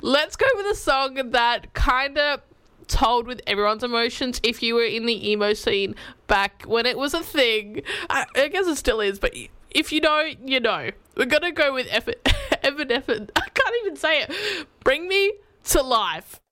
Let's go with a song that kind of told with everyone's emotions if you were in the emo scene back when it was a thing. I guess it still is, but if you know, you know. We're going to go with Evan. I can't even say it. Bring Me to Life.